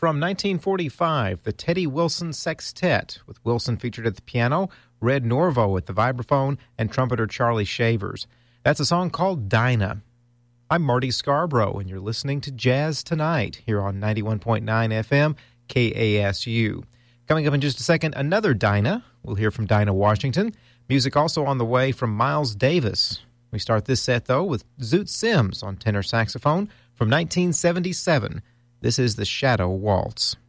from 1945, the Teddy Wilson Sextet, with Wilson featured at the piano, Red Norvo at the vibraphone, and trumpeter Charlie Shavers. That's a song called Dinah. I'm Marty Scarborough, and you're listening to Jazz Tonight here on 91.9 FM KASU. Coming up in just a second, another Dinah. We'll hear from Dinah Washington. Music also on the way from Miles Davis. We start this set, though, with Zoot Sims on tenor saxophone from 1977. This is the Shadow Waltz.